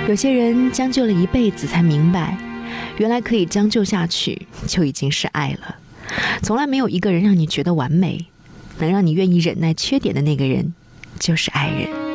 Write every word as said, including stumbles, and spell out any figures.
有些人将就了一辈子才明白，原来可以将就下去就已经是爱了。从来没有一个人让你觉得完美，能让你愿意忍耐缺点的那个人就是爱人。